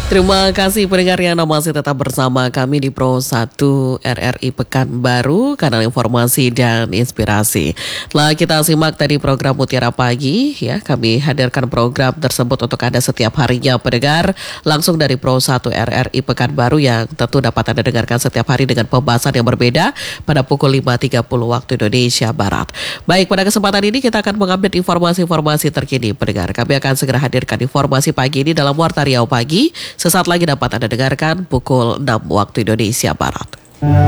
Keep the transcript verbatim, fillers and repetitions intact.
Terima kasih pendengar yang masih tetap bersama kami di Pro satu R R I Pekanbaru, kanal informasi dan inspirasi. Telah kita simak tadi program Mutiara Pagi, ya kami hadirkan program tersebut untuk Anda setiap harinya pendengar, langsung dari Pro satu R R I Pekanbaru yang tentu dapat Anda dengarkan setiap hari dengan pembahasan yang berbeda pada pukul lima tiga puluh waktu Indonesia Barat. Baik, pada kesempatan ini kita akan mengupdate informasi-informasi terkini pendengar. Kami akan segera hadirkan informasi pagi ini dalam Warta Riau Pagi. Sesaat lagi dapat Anda dengarkan pukul enam waktu Indonesia Barat.